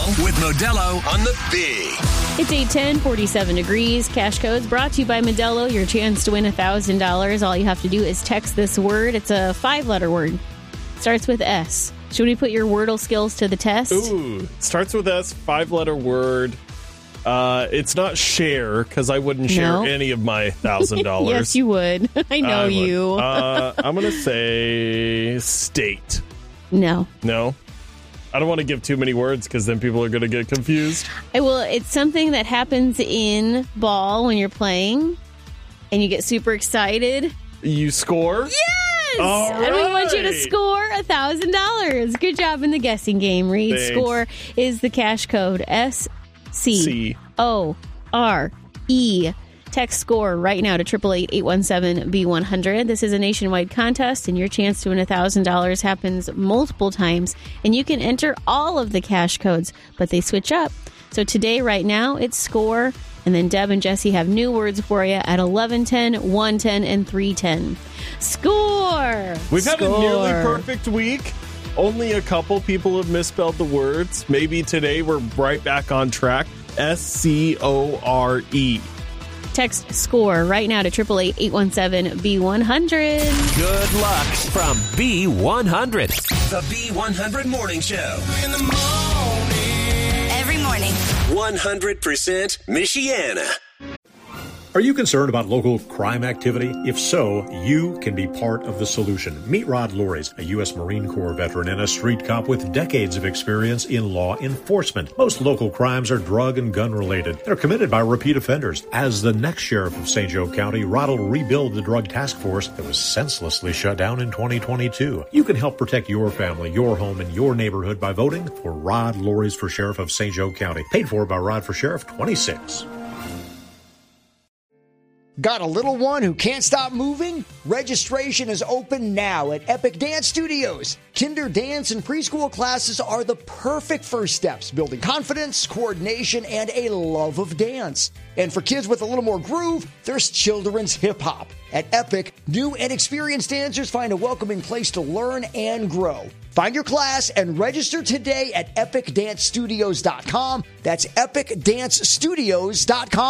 With Modelo on the Big. It's 8:10, 47 degrees. Cash Codes brought to you by Modelo. Your chance to win $1,000. All you have to do is text this word. It's a 5-letter word. Starts with S. Should we put your Wordle skills to the test? Ooh, starts with S, 5-letter word. It's not share, because I wouldn't share any of my $1,000. Yes, you would. I know you. I'm going to say state. No. No? I don't want to give too many words because then people are going to get confused. It's something that happens in ball when you're playing and you get super excited. You score? Yes! All And we want you to right. score $1,000. Good job in the guessing game, Reed. Thanks. Score is the cash code SCORE. Text SCORE right now to 888-817-B100. This is a nationwide contest, and your chance to win $1,000 happens multiple times, and you can enter all of the cash codes, but they switch up. So today, right now, it's SCORE, and then Deb and Jesse have new words for you at 11:10, 1:10, and 3:10. SCORE! We've had a Score. nearly perfect week. Only a couple people have misspelled the words. Maybe today we're right back on track. SCORE. Text SCORE right now to 888-817-B100. Good luck from B100. The B100 Morning Show. In the morning. Every morning. 100% Michiana. Are you concerned about local crime activity? If so, you can be part of the solution. Meet Rod Luries, a U.S. Marine Corps veteran and a street cop with decades of experience in law enforcement. Most local crimes are drug and gun related. They're committed by repeat offenders. As the next sheriff of St. Joe County, Rod will rebuild the drug task force that was senselessly shut down in 2022. You can help protect your family, your home, and your neighborhood by voting for Rod Luries for Sheriff of St. Joe County. Paid for by Rod for Sheriff 26. Got a little one who can't stop moving? Registration is open now at Epic Dance Studios. Kinder dance and preschool classes are the perfect first steps, building confidence, coordination, and a love of dance. And for kids with a little more groove, there's children's hip hop. At Epic, new and experienced dancers find a welcoming place to learn and grow. Find your class and register today at epicdancestudios.com. That's epicdancestudios.com.